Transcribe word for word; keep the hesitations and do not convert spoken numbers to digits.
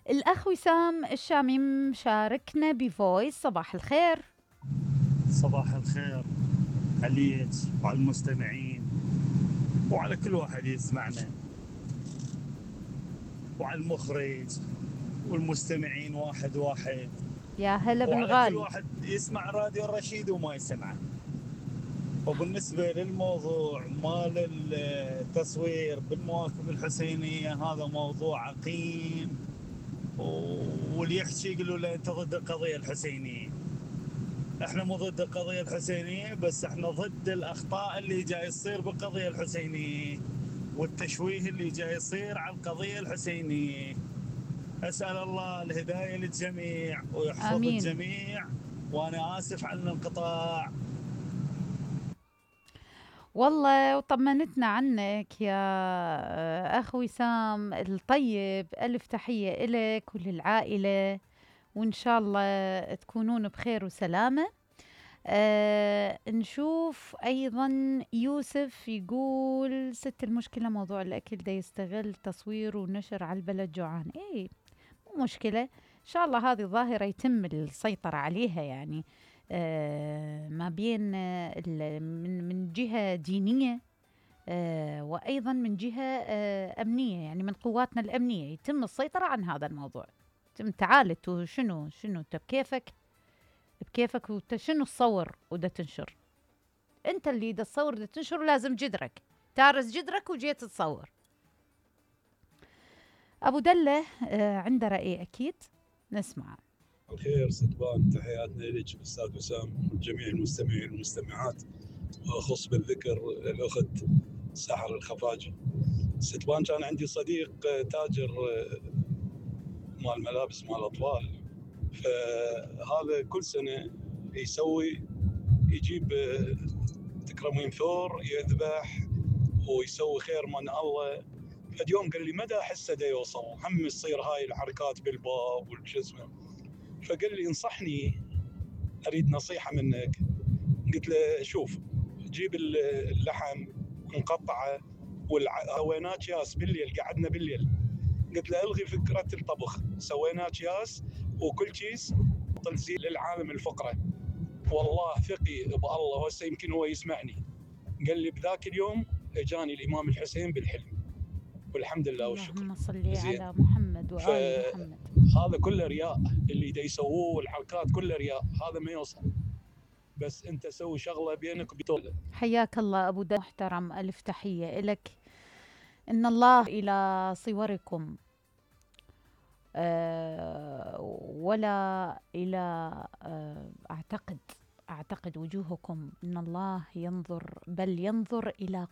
الأخ وسام الشامي مشاركنا بفويس. صباح الخير. صباح الخير عليك وعلى المستمعين وعلى كل واحد يسمعنا وعلى المخرج والمستمعين واحد واحد، يا هلا وعلى كل بالغالي. واحد يسمع راديو الرشيد وما يسمعه. وبالنسبة للموضوع مال التصوير بالمواكب الحسينية، هذا موضوع عقيم، واللي يحكي يقولوا له انت ضد القضية الحسينية. احنا مو ضد القضية الحسينية، بس احنا ضد الاخطاء اللي جاي يصير بالقضية الحسينية والتشويه اللي جاي يصير على القضية الحسينية. اسأل الله الهداية للجميع ويحفظ آمين. الجميع، وانا اسف على الانقطاع. والله وطمنتنا عنك يا أخ وسام الطيب. ألف تحية إلك وللعائلة، وإن شاء الله تكونون بخير وسلامة. آه نشوف أيضا يوسف يقول ست المشكلة موضوع الأكل ده يستغل تصوير ونشر على البلد جوعان. إيه مو مشكلة، إن شاء الله هذه ظاهرة يتم السيطرة عليها، يعني آه ما بين آه من من جهة دينية آه وأيضا من جهة آه أمنية، يعني من قواتنا الأمنية يتم السيطرة عن هذا الموضوع. يتم تعال انتو شنو شنو انت بكيفك بكيفك وانت شنو تصور ودا تنشر؟ انت اللي دا تصور ودا تنشر لازم جدرك تارس جدرك وجيت تصور. ابو دله آه عنده رأي اكيد، نسمع. الخير ستبان، تحياتنا لك استاذ وسام وجميع المستمعين والمستمعات، واخص بالذكر الاخت سحر الخفاجي. ستبان كان عندي صديق تاجر مال ملابس مال اطفال، فهذا كل سنه يسوي يجيب تكرمين ثور يذبح ويسوي خير من الله. فاليوم قال لي مدى احسه دا يوصل هم تصير هاي الحركات بالباب والجسم، فقال لي انصحني اريد نصيحه منك. قلت له شوف، جيب اللحم ونقطعه وسويناه اكياس بالليل، قعدنا بالليل. قلت له الغي فكره الطبخ، سويناه اكياس وكل كيس تنزيل للعالم الفقره. والله ثقي بالله، وهسه يمكن هو يسمعني. قال لي بذاك اليوم اجاني الامام الحسين بالحلم، والحمد لله والشكر. اللهم صل زين. على محمد وآل ف- محمد. هذا كله رياء، اللي دا يسووه والحركات كله رياء، هذا ما يوصل. بس انت سوي شغله بينك وبين. حياك الله أبو دله محترم، ألف تحية إلك. إن الله إلى صوركم آه ولا إلى آه أعتقد أعتقد وجوهكم. إن الله ينظر، بل ينظر إلى